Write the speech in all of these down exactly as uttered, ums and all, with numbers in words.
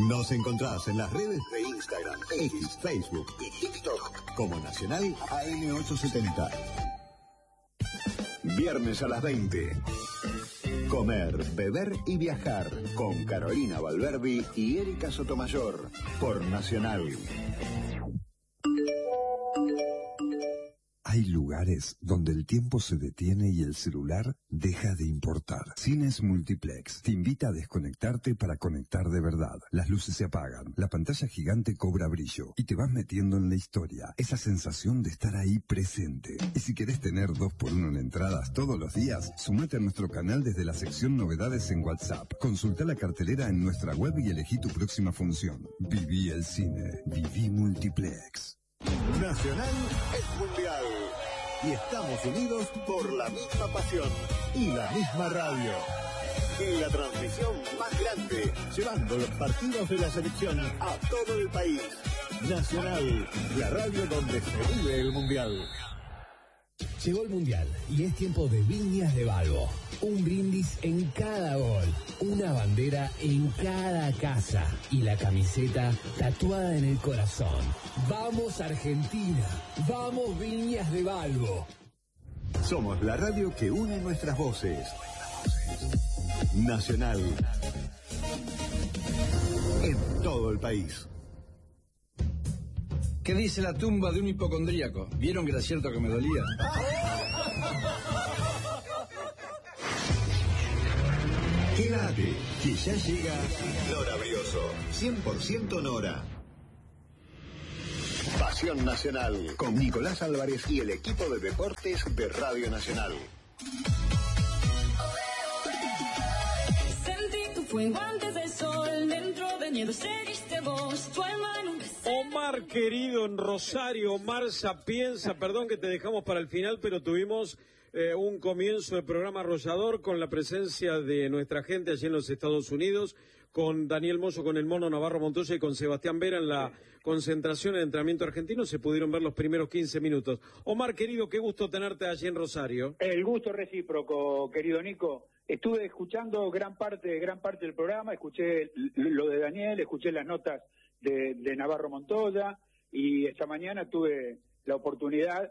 Nos encontrás en las redes de Instagram, X, Facebook y TikTok como Nacional A M ochocientos setenta. Viernes a las veinte. Comer, beber y viajar con Carolina Valverbi y Erika Sotomayor por Nacional. Hay lugares donde el tiempo se detiene y el celular deja de importar. Cines Multiplex te invita a desconectarte para conectar de verdad. Las luces se apagan, la pantalla gigante cobra brillo y te vas metiendo en la historia. Esa sensación de estar ahí presente. Y si querés tener dos por uno en entradas todos los días, sumate a nuestro canal desde la sección Novedades en WhatsApp. Consulta la cartelera en nuestra web y elegí tu próxima función. Viví el cine. Viví Multiplex. Nacional es mundial y estamos unidos por la misma pasión y la misma radio. En la transmisión más grande, llevando los partidos de la selección a todo el país. Nacional, la radio donde se vive el mundial. Llegó el mundial y es tiempo de Viñas de Balbo. Un brindis en cada gol, una bandera en cada casa y la camiseta tatuada en el corazón. ¡Vamos Argentina! ¡Vamos Viñas de Balbo! Somos la radio que une nuestras voces. Nacional. En todo el país. ¿Qué dice la tumba de un hipocondríaco? ¿Vieron que era cierto que me dolía? Quédate, que ya llega Nora Brioso, cien por ciento Nora. Pasión Nacional, con Nicolás Álvarez y el equipo de deportes de Radio Nacional. Sentí tu fuego antes del sol, dentro de miedo seguiste vos, tu alma en un... Omar querido en Rosario, Omar Sapienza, perdón que te dejamos para el final, pero tuvimos eh, un comienzo de programa arrollador con la presencia de nuestra gente allí en los Estados Unidos, con Daniel Mozo, con el Mono Navarro Montoya y con Sebastián Vera en la concentración en entrenamiento argentino. Se pudieron ver los primeros quince minutos. Omar querido, qué gusto tenerte allí en Rosario. El gusto recíproco, querido Nico. Estuve escuchando gran parte, gran parte del programa, escuché lo de Daniel, escuché las notas De, de Navarro Montoya, y esta mañana tuve la oportunidad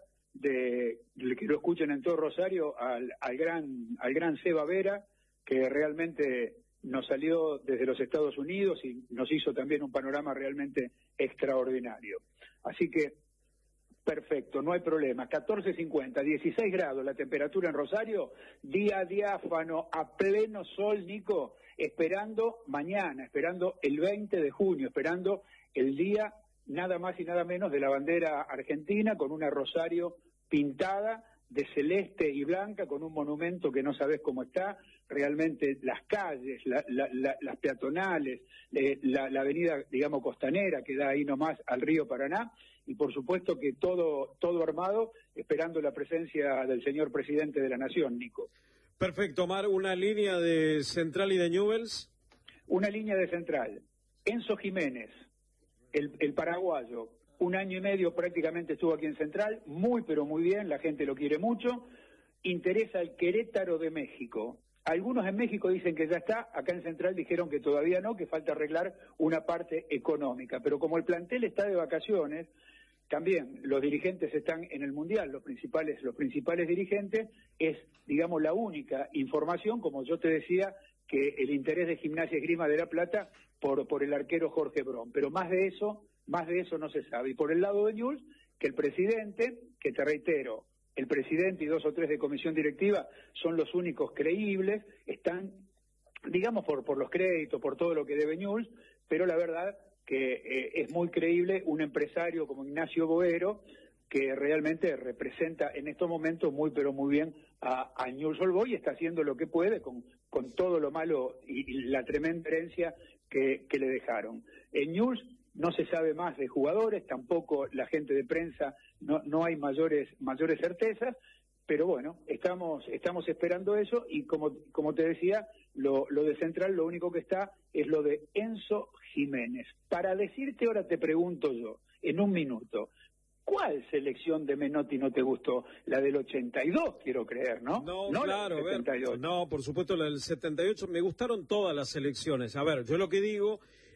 de, de que lo escuchen en todo Rosario al, al gran al gran Seba Vera, que realmente nos salió desde los Estados Unidos y nos hizo también un panorama realmente extraordinario. Así que perfecto, no hay problema. catorce cincuenta, dieciséis grados la temperatura en Rosario, día diáfano, a pleno sol, Nico, esperando mañana, esperando el veinte de junio, esperando el día nada más y nada menos de la bandera argentina, con una Rosario pintada de celeste y blanca, con un monumento que no sabés cómo está, realmente las calles, la, la, la, las peatonales, eh, la, la avenida, digamos, costanera, que da ahí nomás al río Paraná, y por supuesto que todo, todo armado, esperando la presencia del señor presidente de la Nación, Nico. Perfecto, Omar, ¿una línea de Central y de Newell's? Una línea de Central. Enzo Jiménez, el, el paraguayo, un año y medio prácticamente estuvo aquí en Central, muy pero muy bien, la gente lo quiere mucho. Interesa el Querétaro de México. Algunos en México dicen que ya está, acá en Central dijeron que todavía no, que falta arreglar una parte económica. Pero como el plantel está de vacaciones, también los dirigentes están en el Mundial, los principales, los principales dirigentes, es, digamos, la única información, como yo te decía, que el interés de Gimnasia y Esgrima de La Plata por, por el arquero Jorge Brón. Pero más de eso... Más de eso no se sabe. Y por el lado de Newell's, que el presidente, que te reitero, el presidente y dos o tres de comisión directiva son los únicos creíbles, están, digamos, por, por los créditos, por todo lo que debe Newell's, pero la verdad que eh, es muy creíble un empresario como Ignacio Boero, que realmente representa en estos momentos muy pero muy bien a, a Newell's Old Boys y está haciendo lo que puede con, con todo lo malo y, y la tremenda herencia que, que le dejaron. En Newell's no se sabe más de jugadores, tampoco la gente de prensa, no, no hay mayores mayores certezas, pero bueno, estamos estamos esperando eso y como como te decía, lo, lo de Central, lo único que está es lo de Enzo Jiménez. Para decirte ahora te pregunto yo, en un minuto, ¿cuál selección de Menotti no te gustó? La del ochenta y dos, quiero creer, ¿no? No, no claro, la del setenta y ocho. A ver, no, por supuesto la del setenta y ocho, me gustaron todas las selecciones. A ver, yo lo que digo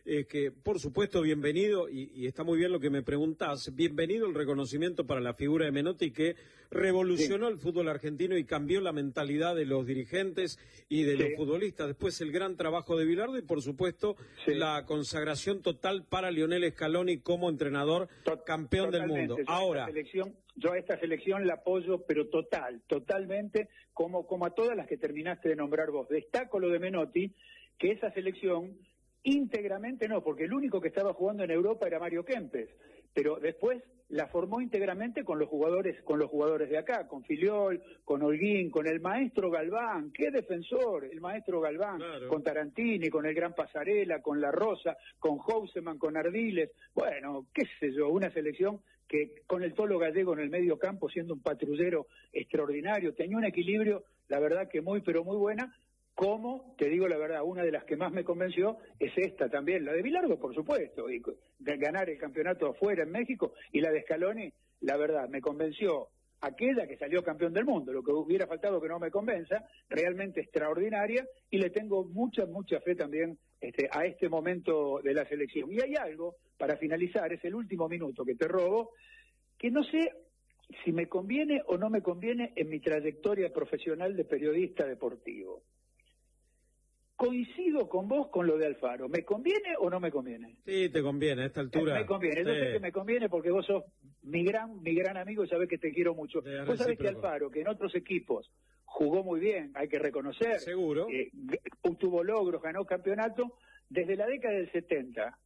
eh, que por supuesto bienvenido, y, y está muy bien lo que me preguntás, bienvenido el reconocimiento para la figura de Menotti, que revolucionó sí. el fútbol argentino y cambió la mentalidad de los dirigentes y de sí. los futbolistas. Después el gran trabajo de Bilardo y por supuesto sí. la consagración total para Lionel Scaloni como entrenador Tot campeón totalmente. del mundo. Yo Ahora, a selección, yo a esta selección la apoyo, pero total, totalmente, como, como a todas las que terminaste de nombrar vos. Destaco lo de Menotti, que esa selección íntegramente no, porque el único que estaba jugando en Europa era Mario Kempes, pero después la formó íntegramente con los jugadores, con los jugadores de acá, con Filiol, con Holguín, con el maestro Galván, qué defensor, el maestro Galván, claro. con Tarantini, con el gran Pasarela, con La Rosa, con Houseman, con Ardiles, bueno, qué sé yo, una selección que con el Tolo Gallego en el medio campo siendo un patrullero extraordinario, tenía un equilibrio, la verdad que muy pero muy buena. Como, te digo la verdad, una de las que más me convenció es esta también, la de Bilardo, por supuesto, y ganar el campeonato afuera en México, y la de Scaloni, la verdad, me convenció aquella que salió campeón del mundo, lo que hubiera faltado que no me convenza, realmente extraordinaria, y le tengo mucha, mucha fe también este, a este momento de la selección. Y hay algo, para finalizar, es el último minuto que te robo, que no sé si me conviene o no me conviene en mi trayectoria profesional de periodista deportivo. Coincido con vos con lo de Alfaro. ¿Me conviene o no me conviene? Sí, te conviene a esta altura. Me conviene. Yo sí. sé que me conviene porque vos sos mi gran, mi gran amigo y sabés que te quiero mucho. Vos sabés que Alfaro, que en otros equipos jugó muy bien, hay que reconocer. Seguro. Eh, tuvo logros, ganó campeonato. Desde la década del setenta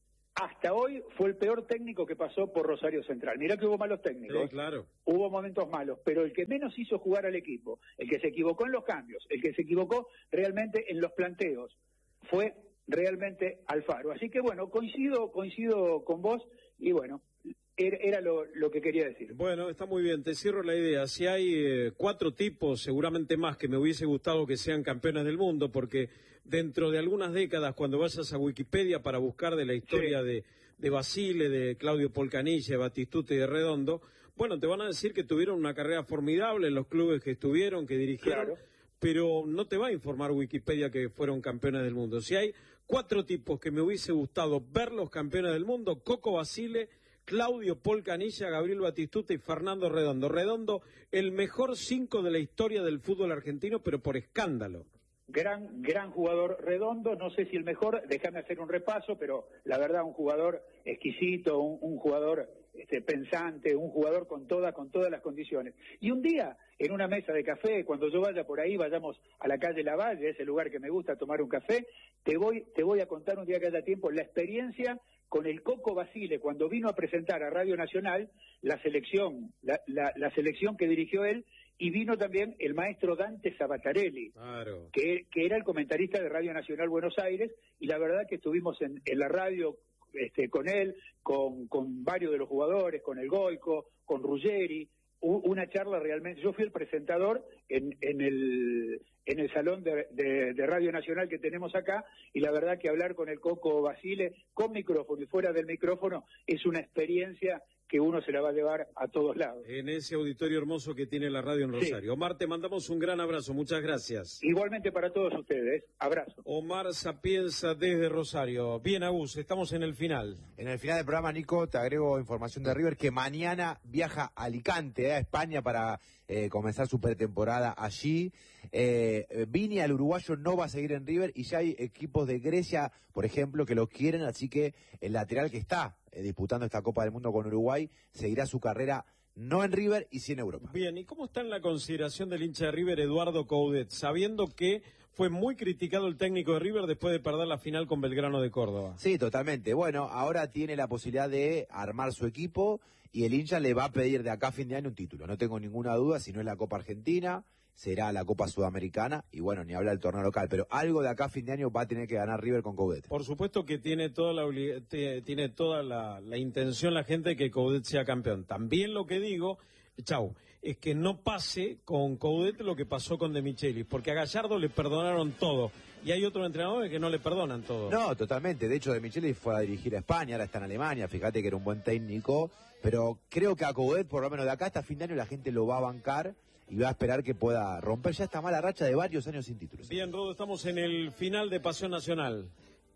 hasta hoy fue el peor técnico que pasó por Rosario Central. Mirá que hubo malos técnicos, sí, claro. Hubo momentos malos, pero el que menos hizo jugar al equipo, el que se equivocó en los cambios, el que se equivocó realmente en los planteos, fue realmente Alfaro. Así que bueno, coincido, coincido con vos y bueno, era, era lo, lo que quería decir. Bueno, está muy bien, te cierro la idea. Si hay eh, cuatro tipos, seguramente más, que me hubiese gustado que sean campeones del mundo, porque dentro de algunas décadas, cuando vayas a Wikipedia para buscar de la historia sí. de, de Basile, de Claudio Polcanilla, de Batistuta y de Redondo, bueno, te van a decir que tuvieron una carrera formidable en los clubes que estuvieron, que dirigieron, claro. pero no te va a informar Wikipedia que fueron campeones del mundo. Si hay cuatro tipos que me hubiese gustado verlos campeones del mundo, Coco Basile, Claudio Polcanilla, Gabriel Batistuta y Fernando Redondo. Redondo, el mejor cinco de la historia del fútbol argentino, pero por escándalo. Gran, gran jugador Redondo, no sé si el mejor, déjame hacer un repaso, pero la verdad un jugador exquisito, un, un jugador este, pensante, un jugador con toda, con todas las condiciones. Y un día, en una mesa de café, cuando yo vaya por ahí, vayamos a la calle Lavalle, ese lugar que me gusta tomar un café, te voy, te voy a contar un día que haya tiempo la experiencia con el Coco Basile cuando vino a presentar a Radio Nacional la selección, la, la, la selección que dirigió él, y vino también el maestro Dante Sabatarelli, claro. que, que era el comentarista de Radio Nacional Buenos Aires, y la verdad que estuvimos en, en la radio este, con él, con, con varios de los jugadores, con el Goico, con Ruggeri, una charla realmente, yo fui el presentador en, en el en el salón de, de, de Radio Nacional que tenemos acá, y la verdad que hablar con el Coco Basile, con micrófono y fuera del micrófono, es una experiencia que uno se la va a llevar a todos lados. En ese auditorio hermoso que tiene la radio en Rosario. Sí. Omar, te mandamos un gran abrazo, muchas gracias. Igualmente para todos ustedes, abrazo. Omar Sapienza desde Rosario. Bien, Agus, estamos en el final. En el final del programa, Nico, te agrego información de River, que mañana viaja a Alicante, eh, a España, para eh, comenzar su pretemporada allí. Eh, Vini, al uruguayo, no va a seguir en River, y ya hay equipos de Grecia, por ejemplo, que lo quieren, así que el lateral que está eh, disputando esta Copa del Mundo con Uruguay seguirá su carrera no en River y sí en Europa. Bien, ¿y cómo está en la consideración del hincha de River, Eduardo Coudet, sabiendo que fue muy criticado el técnico de River después de perder la final con Belgrano de Córdoba? Sí, totalmente. Bueno, ahora tiene la posibilidad de armar su equipo y el hincha le va a pedir de acá a fin de año un título. No tengo ninguna duda, si no es la Copa Argentina, será la Copa Sudamericana y bueno, ni hablar del torneo local, pero algo de acá a fin de año va a tener que ganar River con Coudet. Por supuesto que tiene toda la tiene toda la, la intención la gente de que Coudet sea campeón. También lo que digo, chau, es que no pase con Coudet lo que pasó con De Michelis, porque a Gallardo le perdonaron todo y hay otros entrenadores que no le perdonan todo. No, totalmente. De hecho, De Michelis fue a dirigir a España, ahora está en Alemania, fíjate que era un buen técnico, pero creo que a Coudet, por lo menos de acá hasta fin de año, la gente lo va a bancar y va a esperar que pueda romper ya esta mala racha de varios años sin títulos. Bien, Rodo, estamos en el final de Pasión Nacional.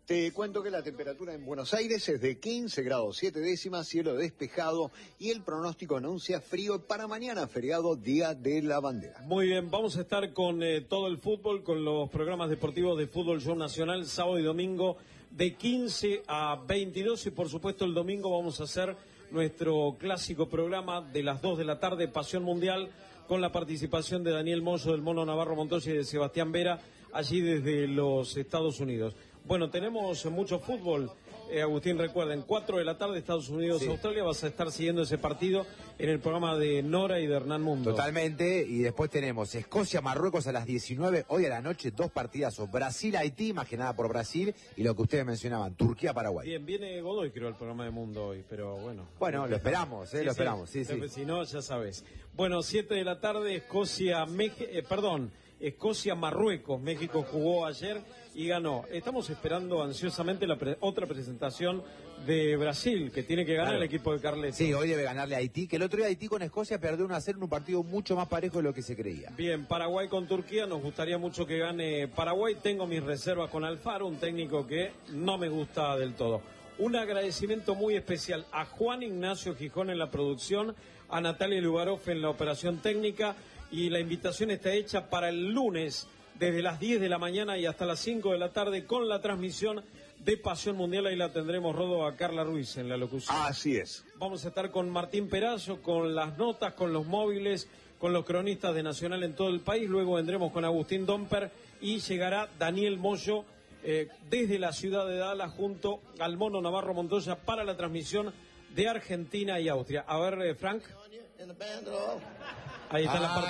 Te cuento que la temperatura en Buenos Aires es de quince grados siete décimas, cielo despejado y el pronóstico anuncia frío para mañana, feriado, Día de la Bandera. Muy bien, vamos a estar con eh, todo el fútbol, con los programas deportivos de Fútbol Show Nacional, sábado y domingo de quince a veintidós y por supuesto el domingo vamos a hacer nuestro clásico programa de las dos de la tarde, Pasión Mundial, con la participación de Daniel Mozo, del Mono Navarro Montoya y de Sebastián Vera, allí desde los Estados Unidos. Bueno, tenemos mucho fútbol. Eh, Agustín, recuerden, cuatro de la tarde, Estados Unidos, sí. Australia. Vas a estar siguiendo ese partido en el programa de Nora y de Hernán Mundo. Totalmente. Y después tenemos Escocia, Marruecos a las diecinueve. Hoy a la noche, dos partidazos. Brasil, Haití, más que nada por Brasil. Y lo que ustedes mencionaban, Turquía, Paraguay. Bien, viene Godoy, creo, el programa de Mundo hoy. Pero bueno. Bueno, lo esperamos, ¿eh? Sí, lo sí. esperamos. Sí, sí. Si no, ya sabes. Bueno, siete de la tarde, Escocia, México, eh, perdón. Escocia, Marruecos. México jugó ayer y ganó. Estamos esperando ansiosamente la pre otra presentación de Brasil, que tiene que ganar claro. el equipo de Carleto. Sí, hoy debe ganarle a Haití, que el otro día Haití con Escocia perdió uno a cero en un partido mucho más parejo de lo que se creía. Bien, Paraguay con Turquía, nos gustaría mucho que gane Paraguay. Tengo mis reservas con Alfaro, un técnico que no me gusta del todo. Un agradecimiento muy especial a Juan Ignacio Gijón en la producción, a Natalia Lugarov en la operación técnica, y la invitación está hecha para el lunes desde las diez de la mañana y hasta las cinco de la tarde con la transmisión de Pasión Mundial. Ahí la tendremos, Rodo, a Carla Ruiz en la locución. Así es. Vamos a estar con Martín Perazo, con las notas, con los móviles, con los cronistas de Nacional en todo el país. Luego vendremos con Agustín Domper y llegará Daniel Moyo eh, desde la ciudad de Dallas junto al Mono Navarro Montoya para la transmisión de Argentina y Austria. A ver, eh, Frank. Ahí está ah. la parte.